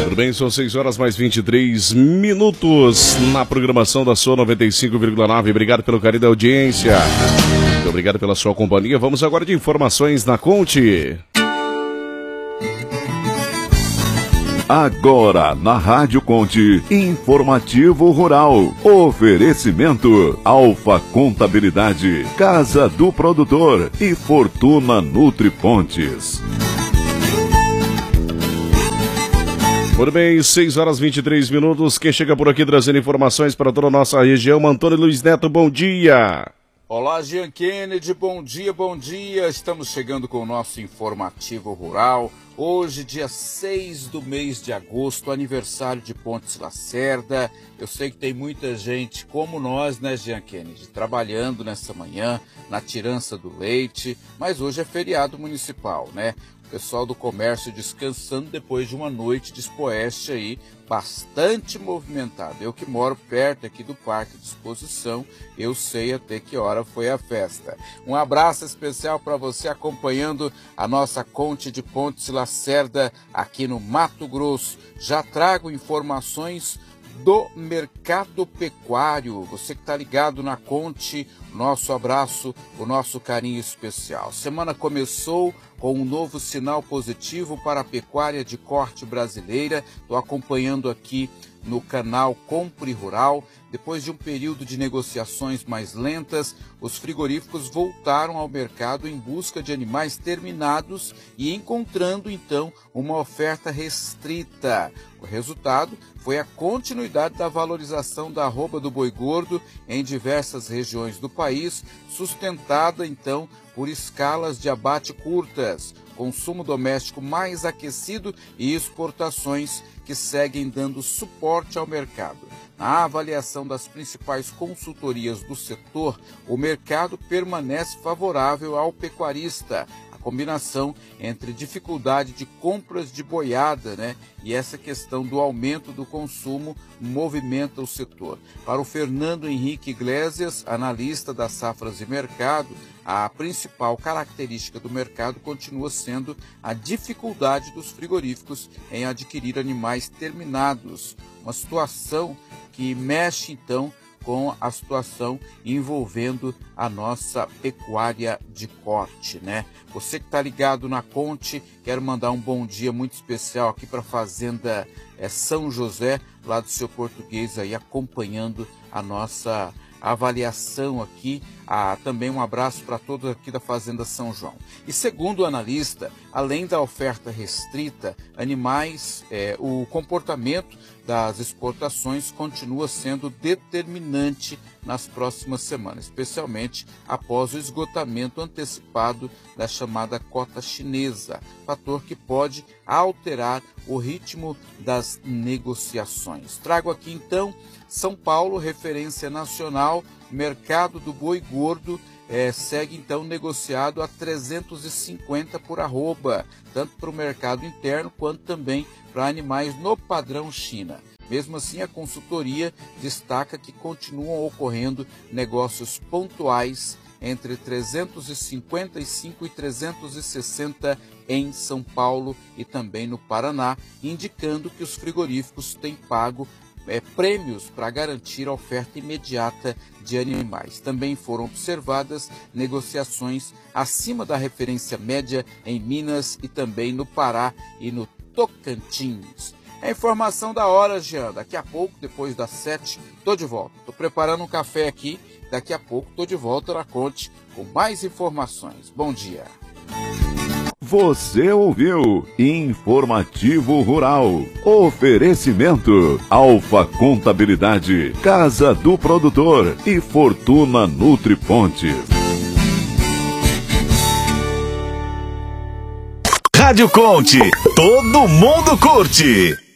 Tudo bem, são 6 horas mais 23 minutos na programação da sua 95,9. Obrigado pelo carinho da audiência. Muito obrigado pela sua companhia. Vamos agora de informações na Conte. Agora na Rádio Conte, Informativo Rural. Oferecimento Alfa Contabilidade, Casa do Produtor e Fortuna Nutripontes. Muito bem, 6 horas 23 minutos. Quem chega por aqui trazendo informações para toda a nossa região, Antônio Luiz Neto, bom dia. Olá, Jean Kennedy, bom dia, bom dia. Estamos chegando com o nosso Informativo Rural. Hoje, dia 6 do mês de agosto, aniversário de Pontes Lacerda. Eu sei que tem muita gente como nós, né, Jean Kennedy, trabalhando nessa manhã, na tirança do leite, mas hoje é feriado municipal, né? O pessoal do comércio descansando depois de uma noite de Expoeste aí, bastante movimentado. Eu que moro perto aqui do Parque de Exposição, eu sei até que hora foi a festa. Um abraço especial para você acompanhando a nossa Conte de Pontes Lacerda aqui no Mato Grosso. Já trago informações do mercado pecuário. Você que está ligado na Conte, nosso abraço, o nosso carinho especial. Semana começou com um novo sinal positivo para a pecuária de corte brasileira. Estou acompanhando aqui no canal Compre Rural. Depois de um período de negociações mais lentas, os frigoríficos voltaram ao mercado em busca de animais terminados e encontrando então uma oferta restrita. O resultado foi a continuidade da valorização da arroba do boi gordo em diversas regiões do país, sustentada então por escalas de abate curtas, consumo doméstico mais aquecido e exportações que seguem dando suporte ao mercado. Na avaliação das principais consultorias do setor, o mercado permanece favorável ao pecuarista. A combinação entre dificuldade de compras de boiada, e essa questão do aumento do consumo movimenta o setor. Para o Fernando Henrique Iglesias, analista das safras e mercado, a principal característica do mercado continua sendo a dificuldade dos frigoríficos em adquirir animais terminados, uma situação que mexe então com a situação envolvendo a nossa pecuária de corte, Você que está ligado na Conte, quero mandar um bom dia muito especial aqui para a Fazenda São José, lá do seu português aí, acompanhando a nossa avaliação aqui. Também um abraço para todos aqui da Fazenda São João. E segundo o analista, além da oferta restrita, o comportamento das exportações continua sendo determinante nas próximas semanas, especialmente após o esgotamento antecipado da chamada cota chinesa, fator que pode alterar o ritmo das negociações. Trago aqui então São Paulo, referência nacional, mercado do boi gordo, segue então negociado a 350 por arroba, tanto para o mercado interno quanto também para animais no padrão China. Mesmo assim, a consultoria destaca que continuam ocorrendo negócios pontuais entre 355 e 360 em São Paulo e também no Paraná, indicando que os frigoríficos têm pago prêmios para garantir a oferta imediata de animais. Também foram observadas negociações acima da referência média em Minas e também no Pará e no Tocantins. É a informação da hora, Jean. Daqui a pouco, depois das 7, estou de volta. Estou preparando um café aqui. Daqui a pouco estou de volta na Conte com mais informações. Bom dia. Você ouviu Informativo Rural. Oferecimento Alfa Contabilidade, Casa do Produtor e Fortuna Nutripontes. Rádio Conte, todo mundo curte.